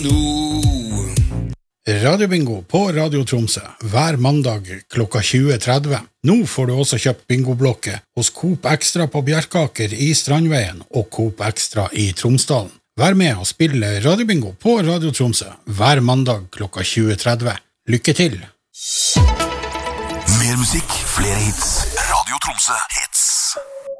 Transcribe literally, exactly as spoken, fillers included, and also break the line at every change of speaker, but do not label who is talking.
Radiobingo på Radio Tromsø hver mandag klokka tjue tretti. Nå får du også kjøpt bingoblokke hos Coop Extra på Bjerkaker i Strandveien og Coop Extra i Tromsdalen. Vær med og spille Radiobingo på Radio Tromsø hver mandag klokka tjue tretti. Lykke til!
Mer musikk, flere hits. Radio Tromsø